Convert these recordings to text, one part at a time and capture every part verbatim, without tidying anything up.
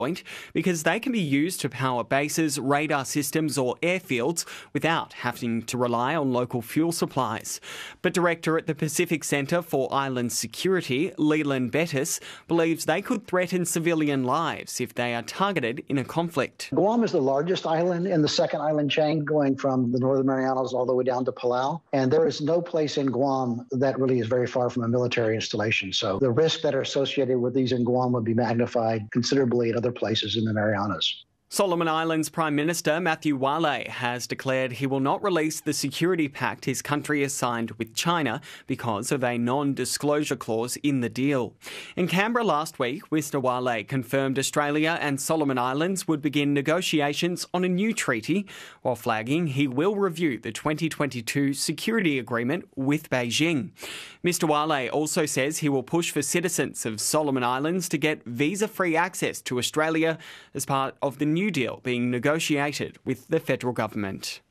point because they can be used to power bases, radar systems or airfields without having to rely on local fuel supplies. But Director at the Pacific Centre for Island Security, Leland Bettis, believes they could threaten civilian lives if they are targeted in a conflict. Guam is the largest island in the second island chain, going from the Northern Marianas all the way down to Palau. And there is no place in Guam that really is very far from a military installation. So the risks that are associated with these in Guam would be magnified considerably at other places in the Marianas. Solomon Islands Prime Minister Matthew Wale has declared he will not release the security pact his country has signed with China because of a non-disclosure clause in the deal. In Canberra last week, Mister Wale confirmed Australia and Solomon Islands would begin negotiations on a new treaty, while flagging he will review the twenty twenty-two security agreement with Beijing. Mister Wale also says he will push for citizens of Solomon Islands to get visa-free access to Australia as part of the new New deal being negotiated with the federal government.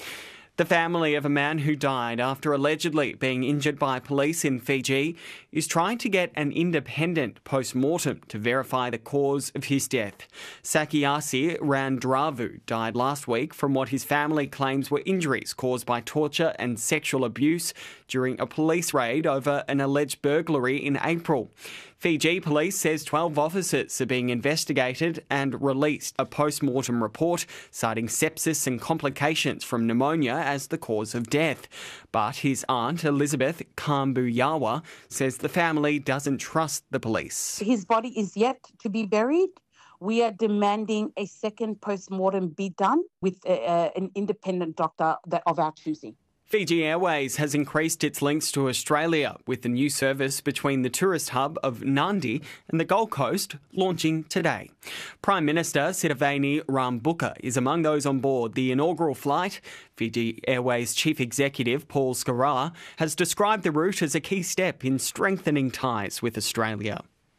The family of a man who died after allegedly being injured by police in Fiji is trying to get an independent post-mortem to verify the cause of his death. Sakiasi Randravu died last week from what his family claims were injuries caused by torture and sexual abuse during a police raid over an alleged burglary in April. Fiji police says twelve officers are being investigated and released a post-mortem report citing sepsis and complications from pneumonia as the cause of death. But his aunt, Elizabeth Kambuyawa, says the family doesn't trust the police. His body is yet to be buried. We are demanding a second post-mortem be done with a, a, an independent doctor that, of our choosing. Fiji Airways has increased its links to Australia, with the new service between the tourist hub of Nadi and the Gold Coast launching today. Prime Minister Sitiveni Rabuka is among those on board the inaugural flight. Fiji Airways Chief Executive Paul Scarar has described the route as a key step in strengthening ties with Australia.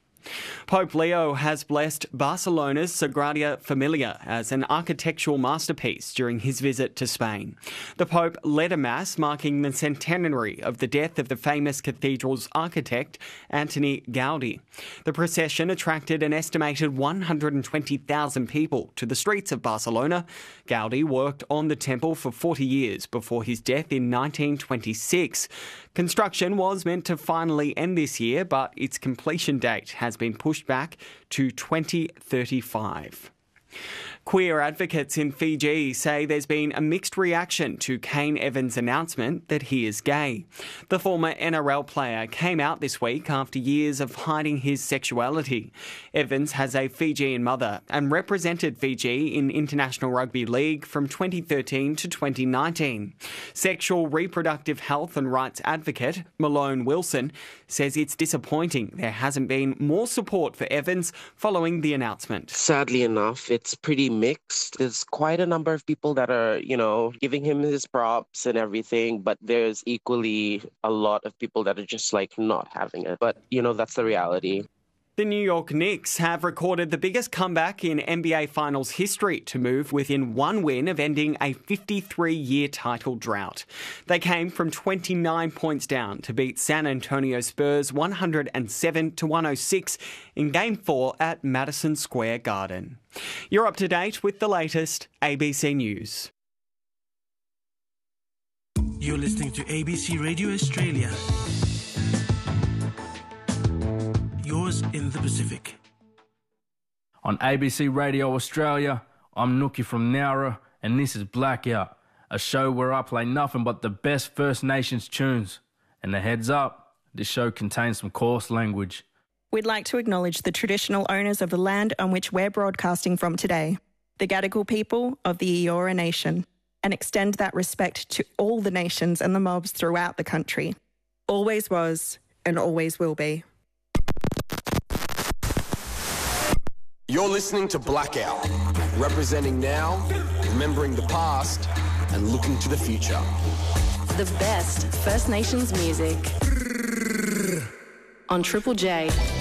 Pope Leo has blessed Barcelona's Sagrada Familia as an architectural masterpiece during his visit to Spain. The Pope led a mass marking the centenary of the death of the famous cathedral's architect, Antoni Gaudi. The procession attracted an estimated one hundred twenty thousand people to the streets of Barcelona. Gaudi worked on the temple for forty years before his death in nineteen twenty-six. Construction was meant to finally end this year, but its completion date has been pushed back to twenty thirty-five. Queer advocates in Fiji say there's been a mixed reaction to Kane Evans' announcement that he is gay. The former N R L player came out this week after years of hiding his sexuality. Evans has a Fijian mother and represented Fiji in International Rugby League from twenty thirteen to twenty nineteen. Sexual reproductive health and rights advocate Malone Wilson says it's disappointing there hasn't been more support for Evans following the announcement. Sadly enough, it's pretty mixed. There's quite a number of people that are, you know, giving him his props and everything, but there's equally a lot of people that are just like not having it. But, you know, that's the reality. The New York Knicks have recorded the biggest comeback in N B A Finals history to move within one win of ending a fifty-three-year title drought. They came from twenty-nine points down to beat San Antonio Spurs one hundred seven to one hundred six in Game four at Madison Square Garden. You're up to date with the latest A B C News. You're listening to A B C Radio Australia. Yours in the Pacific. On A B C Radio Australia, I'm Nookie from Nowra, and this is Blackout, a show where I play nothing but the best First Nations tunes. And a heads up, this show contains some coarse language. We'd like to acknowledge the traditional owners of the land on which we're broadcasting from today, the Gadigal people of the Eora Nation, and extend that respect to all the nations and the mobs throughout the country. Always was and always will be. You're listening to Blackout, representing now, remembering the past, and looking to the future. The best First Nations music on Triple J.